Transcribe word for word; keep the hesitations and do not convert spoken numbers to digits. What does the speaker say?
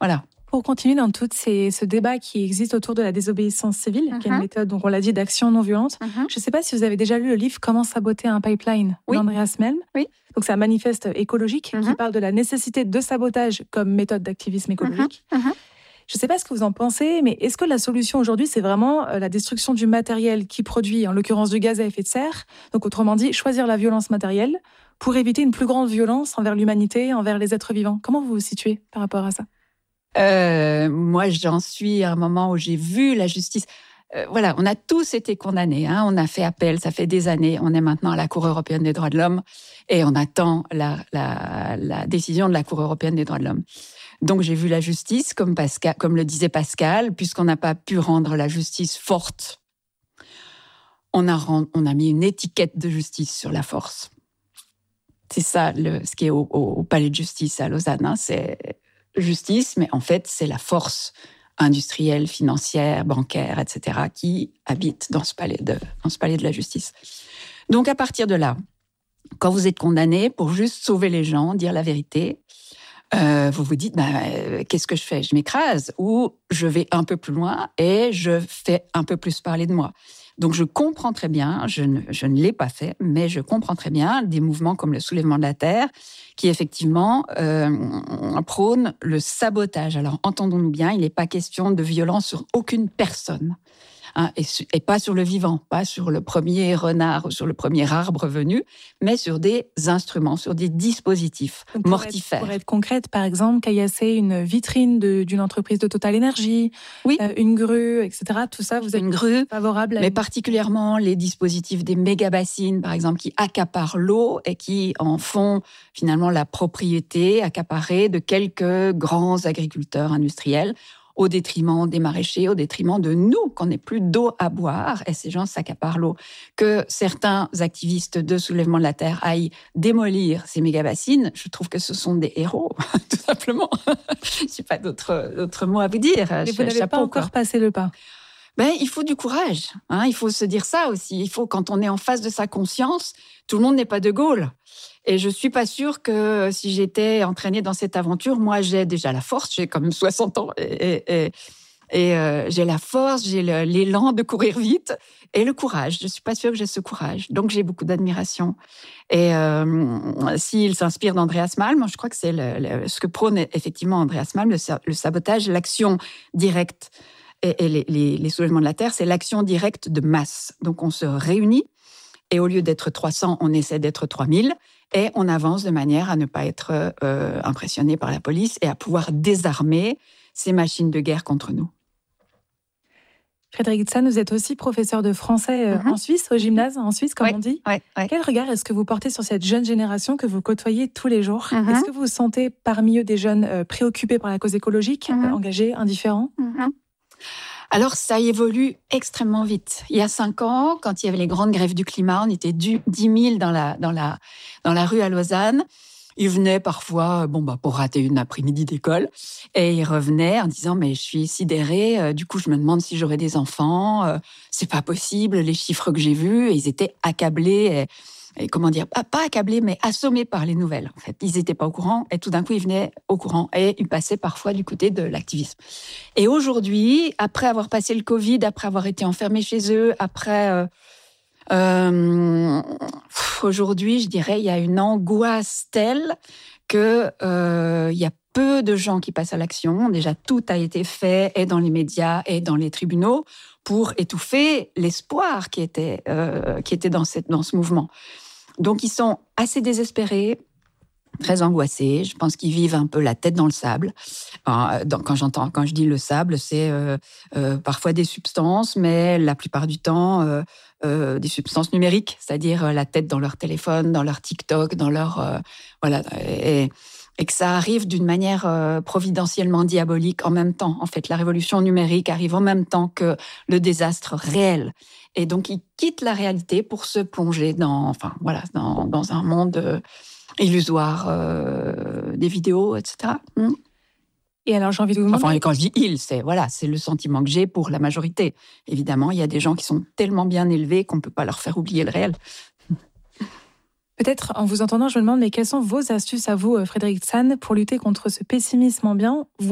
Voilà. Pour continuer dans tout ces, ce débat qui existe autour de la désobéissance civile, uh-huh. qui est une méthode, donc on l'a dit, d'action non violente, uh-huh. je ne sais pas si vous avez déjà lu le livre « Comment saboter un pipeline » oui. d'Andreas Malm. Oui. Donc c'est un manifeste écologique uh-huh. qui parle de la nécessité de sabotage comme méthode d'activisme écologique. Uh-huh. Uh-huh. Je ne sais pas ce que vous en pensez, mais est-ce que la solution aujourd'hui, c'est vraiment la destruction du matériel qui produit, en l'occurrence du gaz à effet de serre, donc autrement dit, choisir la violence matérielle pour éviter une plus grande violence envers l'humanité, envers les êtres vivants? Comment vous vous situez par rapport à ça? Euh, moi, j'en suis à un moment où j'ai vu la justice. Euh, voilà, on a tous été condamnés. Hein, on a fait appel, ça fait des années. On est maintenant à la Cour européenne des droits de l'homme et on attend la, la, la décision de la Cour européenne des droits de l'homme. Donc, j'ai vu la justice, comme, Pascal, comme le disait Pascal, puisqu'on n'a pas pu rendre la justice forte. On a, on a mis une étiquette de justice sur la force. C'est ça, le, ce qui est au, au, au palais de justice à Lausanne. Hein, c'est justice, mais en fait, c'est la force industrielle, financière, bancaire, et cetera, qui habite dans ce palais de, dans ce palais de la justice. Donc, à partir de là, quand vous êtes condamné pour juste sauver les gens, dire la vérité, euh, vous vous dites, bah, euh, qu'est-ce que je fais? Je m'écrase ou je vais un peu plus loin et je fais un peu plus parler de moi. Donc, je comprends très bien, je ne, je ne l'ai pas fait, mais je comprends très bien des mouvements comme le soulèvement de la Terre qui, effectivement, euh, prônent le sabotage. Alors, entendons-nous bien, il n'est pas question de violence sur aucune personne. Hein, et, et pas sur le vivant, pas sur le premier renard ou sur le premier arbre venu, mais sur des instruments, sur des dispositifs Donc, pour mortifères. Être, pour être concrète, par exemple, caillasser une vitrine de, d'une entreprise de Total Énergie, oui. euh, une grue, et cetera. Tout ça, vous êtes une grue, favorable à... Mais particulièrement les dispositifs des méga-bassines, par exemple, qui accaparent l'eau et qui en font finalement la propriété accaparée de quelques grands agriculteurs industriels, au détriment des maraîchers, au détriment de nous, qu'on n'ait plus d'eau à boire, et ces gens s'accaparent l'eau. Que certains activistes de soulèvement de la Terre aillent démolir ces méga-bassines, je trouve que ce sont des héros, tout simplement. Je n'ai pas d'autres, d'autres mots à vous dire. Mais vous n'avez pas encore quoi. passé le pas. Ben, il faut du courage. Hein, il faut se dire ça aussi. Il faut, quand on est en face de sa conscience, tout le monde n'est pas de Gaulle. Et je ne suis pas sûre que si j'étais entraînée dans cette aventure, moi, j'ai déjà la force, j'ai quand même soixante ans, et, et, et euh, j'ai la force, j'ai le, l'élan de courir vite, et le courage. Je ne suis pas sûre que j'ai ce courage. Donc, j'ai beaucoup d'admiration. Et euh, s'il s'inspire d'Andreas Malm, je crois que c'est le, le, ce que prône effectivement Andreas Malm, le, le sabotage, l'action directe. Et, et les, les, les soulèvements de la Terre, c'est l'action directe de masse. Donc, on se réunit, et au lieu d'être trois cents, on essaie d'être trois mille, et on avance de manière à ne pas être euh, impressionné par la police et à pouvoir désarmer ces machines de guerre contre nous. Frédérique Zahn, vous êtes aussi professeure de français euh, mm-hmm. en Suisse, au gymnase en Suisse, comme ouais, on dit. Ouais, ouais. Quel regard est-ce que vous portez sur cette jeune génération que vous côtoyez tous les jours? Mm-hmm. Est-ce que vous vous sentez parmi eux des jeunes euh, préoccupés par la cause écologique, mm-hmm. euh, engagés, indifférents? mm-hmm. Alors, ça évolue extrêmement vite. Il y a cinq ans, quand il y avait les grandes grèves du climat, on était dix mille dans la, dans la, dans la rue à Lausanne. Ils venaient parfois bon, bah, pour rater une après-midi d'école et ils revenaient en disant « mais je suis sidérée, euh, du coup je me demande si j'aurai des enfants, euh, c'est pas possible, les chiffres que j'ai vus ». Et ils étaient accablés, et, et comment dire, pas, pas accablés, mais assommés par les nouvelles. En fait, ils n'étaient pas au courant et tout d'un coup ils venaient au courant et ils passaient parfois du côté de l'activisme. Et aujourd'hui, après avoir passé le Covid, après avoir été enfermés chez eux, après... Euh, Euh, aujourd'hui, je dirais, il y a une angoisse telle que euh, il y a peu de gens qui passent à l'action. Déjà, tout a été fait, et dans les médias, et dans les tribunaux, pour étouffer l'espoir qui était, euh, qui était dans, cette, dans ce mouvement. Donc, ils sont assez désespérés, très angoissés. Je pense qu'ils vivent un peu la tête dans le sable. Alors, quand j'entends, quand je dis le sable, c'est euh, euh, parfois des substances, mais la plupart du temps euh, euh, des substances numériques, c'est-à-dire la tête dans leur téléphone, dans leur TikTok, dans leur euh, voilà, et, et que ça arrive d'une manière euh, providentiellement diabolique en même temps. En fait, la révolution numérique arrive en même temps que le désastre réel. Et donc, ils quittent la réalité pour se plonger dans, enfin voilà, dans, dans un monde euh, illusoire euh, des vidéos, et cetera. Mmh. Et alors, j'ai envie de vous demander... Enfin, quand je dis « il », c'est, voilà, c'est le sentiment que j'ai pour la majorité. Évidemment, il y a des gens qui sont tellement bien élevés qu'on ne peut pas leur faire oublier le réel. Peut-être, en vous entendant, je me demande, mais quelles sont vos astuces à vous, Frédérique Zahn, pour lutter contre ce pessimisme ambiant,